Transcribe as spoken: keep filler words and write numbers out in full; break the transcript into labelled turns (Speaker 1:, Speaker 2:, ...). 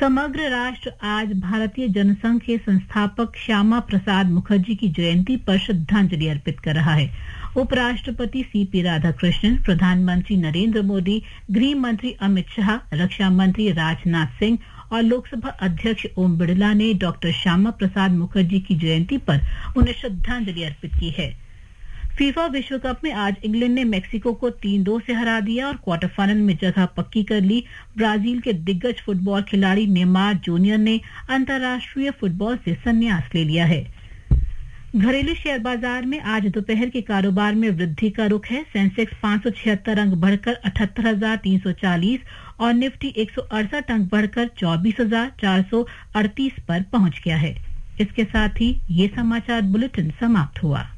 Speaker 1: समग्र राष्ट्र आज भारतीय जनसंघ के संस्थापक श्यामा प्रसाद मुखर्जी की जयंती पर श्रद्धांजलि अर्पित कर रहा है। उपराष्ट्रपति सीपी राधाकृष्णन, प्रधानमंत्री नरेंद्र मोदी, गृह मंत्री अमित शाह, रक्षा मंत्री राजनाथ सिंह और लोकसभा अध्यक्ष ओम बिरला ने डॉक्टर श्यामा प्रसाद मुखर्जी की जयंती पर उन्हें श्रद्धांजलि अर्पित की है। फीफा विश्व कप में आज इंग्लैंड ने मेक्सिको को तीन दो से हरा दिया और क्वार्टर फाइनल में जगह पक्की कर ली। ब्राजील के दिग्गज फुटबॉल खिलाड़ी नेमार जूनियर ने अंतर्राष्ट्रीय फुटबॉल से संन्यास ले लिया है। घरेलू शेयर बाजार में आज दोपहर के कारोबार में वृद्धि का रुख है। सेंसेक्स पाँच सौ छिहत्तर अंक बढ़कर अठहत्तर हजार तीन सौ चालीस और निफ्टी एक सौ अड़सठ अंक बढ़कर चौबीस हजार चार सौ अड़तीस पर पहुंच गया है। इसके साथ ही ये समाचार बुलेटिन समाप्त हुआ।